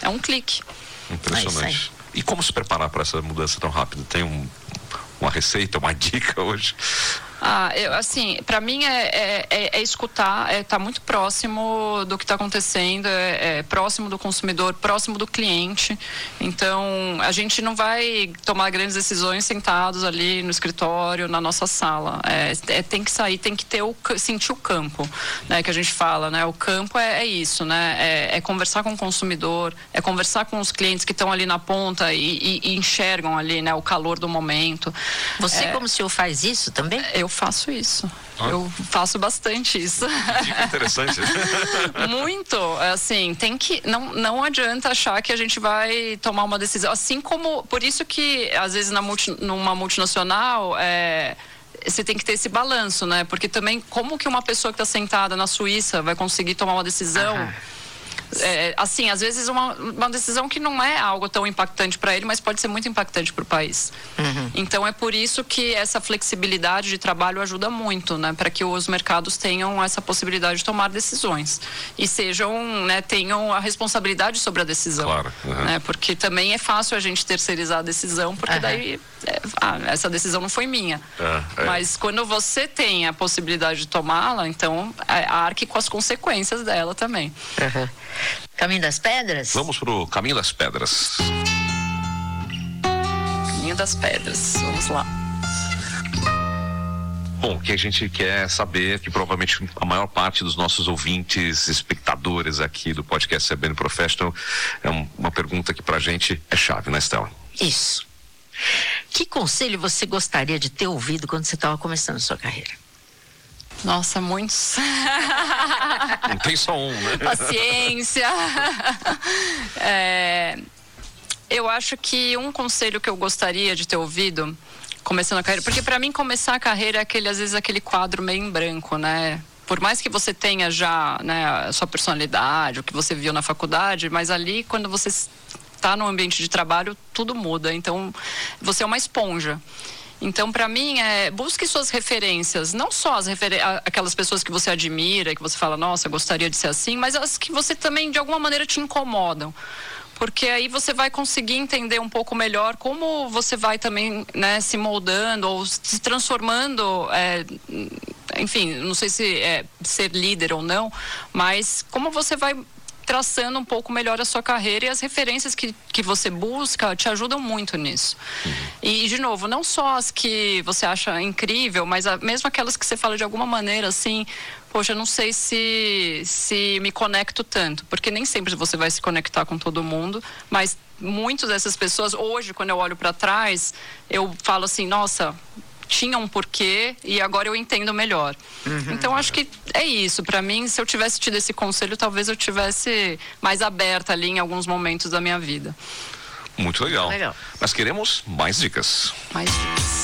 É um clique. Impressionante. E como se preparar para essa mudança tão rápida? Tem uma receita, uma dica hoje? Assim, para mim é escutar, tá muito próximo do que está acontecendo, próximo do consumidor, próximo do cliente. Então, a gente não vai tomar grandes decisões sentados ali no escritório, na nossa sala. Tem que sair, tem que sentir o campo, né? Que a gente fala, né? O campo é isso, né? É conversar com o consumidor, é conversar com os clientes que estão ali na ponta e enxergam ali, né? O calor do momento. Você, como CEO, faz isso também? Eu faço isso. Eu faço bastante isso. Que dica interessante. Muito. Assim, não adianta achar que a gente vai tomar uma decisão. Assim como, por isso que, às vezes, numa multinacional, você tem que ter esse balanço, né? Porque também, como que uma pessoa que está sentada na Suíça vai conseguir tomar uma decisão... assim, às vezes uma decisão que não é algo tão impactante para ele, mas pode ser muito impactante para o país. Então é por isso que essa flexibilidade de trabalho ajuda muito, né, para que os mercados tenham essa possibilidade de tomar decisões e tenham a responsabilidade sobre a decisão. Claro. Né, porque também é fácil a gente terceirizar a decisão, porque daí essa decisão não foi minha. Mas quando você tem a possibilidade de tomá-la, então arque com as consequências dela também. Caminho das Pedras? Vamos pro Caminho das Pedras. Caminho das Pedras, vamos lá. Bom, o que a gente quer saber, que provavelmente a maior parte dos nossos ouvintes, espectadores aqui do podcast CBN Professional, é uma pergunta que pra gente é chave, né, Estela? Isso. Que conselho você gostaria de ter ouvido quando você estava começando a sua carreira? Nossa, muitos. Não tem só um, né? Paciência. Eu acho que um conselho que eu gostaria de ter ouvido começando a carreira, porque para mim começar a carreira é às vezes aquele quadro meio em branco, né? Por mais que você tenha já, né, a sua personalidade, o que você viu na faculdade, mas ali quando você está no ambiente de trabalho, tudo muda. Então, você é uma esponja. Então, para mim, busque suas referências, não só aquelas pessoas que você admira, que você fala, nossa, eu gostaria de ser assim, mas as que você também, de alguma maneira, te incomodam. Porque aí você vai conseguir entender um pouco melhor como você vai também, né, se moldando ou se transformando, enfim, não sei se é ser líder ou não, mas como você vai traçando um pouco melhor a sua carreira, e as referências que você busca te ajudam muito nisso. E, de novo, não só as que você acha incrível, mas mesmo aquelas que você fala de alguma maneira assim, poxa, eu não sei se me conecto tanto, porque nem sempre você vai se conectar com todo mundo, mas muitas dessas pessoas, hoje, quando eu olho para trás, eu falo assim, nossa, tinha um porquê e agora eu entendo melhor. Então, acho que é isso. Para mim, se eu tivesse tido esse conselho, talvez eu tivesse mais aberta ali em alguns momentos da minha vida. Muito legal. Nós queremos mais dicas. Mais dicas.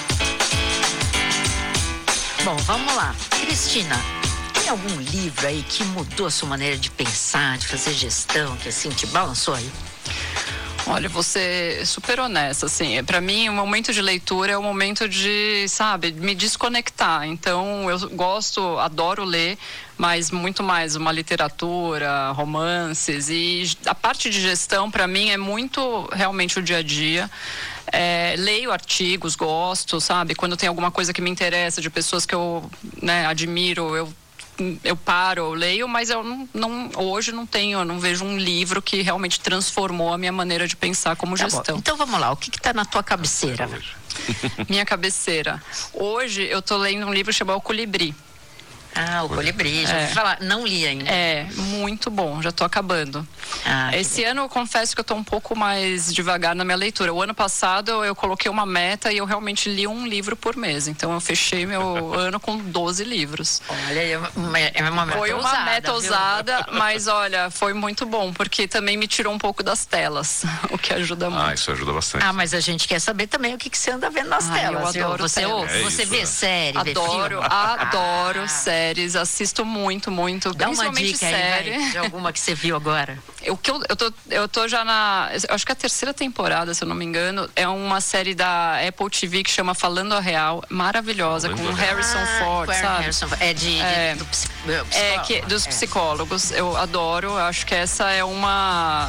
Bom, vamos lá. Cristina, tem algum livro aí que mudou a sua maneira de pensar, de fazer gestão, que assim te balançou aí? Olha, vou ser super honesta, assim, para mim o momento de leitura é o momento de, sabe, me desconectar. Então, eu adoro ler, mas muito mais uma literatura, romances, e a parte de gestão para mim é muito realmente o dia a dia. Leio artigos, gosto, sabe, quando tem alguma coisa que me interessa, de pessoas que eu, né, admiro, eu paro, eu leio, mas eu hoje não vejo um livro que realmente transformou a minha maneira de pensar como gestão. Então vamos lá, o que está na tua cabeceira? Minha cabeceira. Hoje eu estou lendo um livro chamado O Colibri. O Colibri, já ouvi falar, não li ainda. Muito bom, já estou acabando. Esse ano eu confesso que eu estou um pouco mais devagar na minha leitura. O ano passado eu coloquei uma meta e eu realmente li um livro por mês. Então eu fechei meu ano com 12 livros. Olha, é uma meta foi uma meta ousada, viu? Mas olha, foi muito bom, porque também me tirou um pouco das telas, o que ajuda muito. Isso ajuda bastante. Mas a gente quer saber também o que você anda vendo nas telas. Eu adoro você vê série, adoro série. Assisto muito, Dá principalmente uma dica série. aí, de alguma que você viu agora. Eu tô já eu acho que a terceira temporada, se eu não me engano, é uma série da Apple TV que chama Falando a Real, maravilhosa, com o Harrison Ford, sabe? Dos psicólogos. Eu adoro, acho que essa é uma